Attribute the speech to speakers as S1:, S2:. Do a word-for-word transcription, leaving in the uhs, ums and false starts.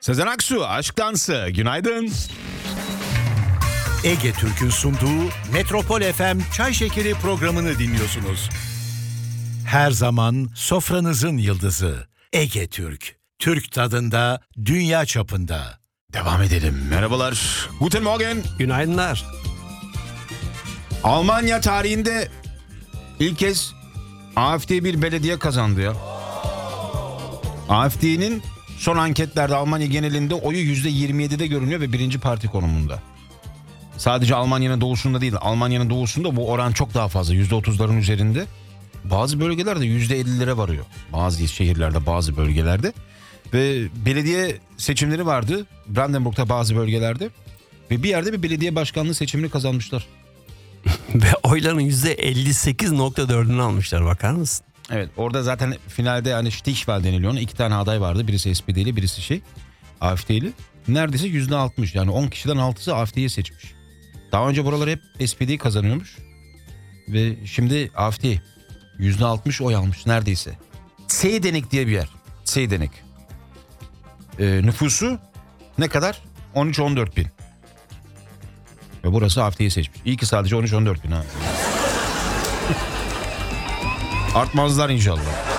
S1: Sezen Aksu, Aşk Dansı. Günaydın.
S2: Ege Türk'ün sunduğu Metropol F M Çay Şekeri programını dinliyorsunuz. Her zaman sofranızın yıldızı Ege Türk. Türk tadında, dünya çapında.
S1: Devam edelim. Merhabalar. Guten Morgen.
S3: Günaydınlar.
S1: Almanya tarihinde ilk kez A F D bir belediye kazandı ya. A F D'nin son anketlerde Almanya genelinde oyu yüzde yirmi yedide görünüyor ve birinci parti konumunda. Sadece Almanya'nın doğusunda değil, Almanya'nın doğusunda bu oran çok daha fazla, yüzde otuzların üzerinde. Bazı bölgelerde yüzde ellilere varıyor. Bazı şehirlerde, bazı bölgelerde. Ve belediye seçimleri vardı Brandenburg'da, bazı bölgelerde. Ve bir yerde bir belediye başkanlığı seçimini kazanmışlar.
S3: Ve oyların yüzde elli sekiz nokta dördünü almışlar, bakar mısın?
S1: Evet, orada zaten finalde hani Stichwahl deniliyor. İki tane aday vardı. Birisi S P D'li, birisi şey A F D'li. Neredeyse yüzde altmış, yani on kişiden altısı A F D'yi seçmiş. Daha önce buralar hep S P D kazanıyormuş. Ve şimdi A F D yüzde altmış oy almış neredeyse. Seydenik diye bir yer. Seydenik. Ee, nüfusu ne kadar? on üç on dört bin. Ve burası A F D'yi seçmiş. İyi ki sadece on üç on dört bin ha. Artmazlar inşallah.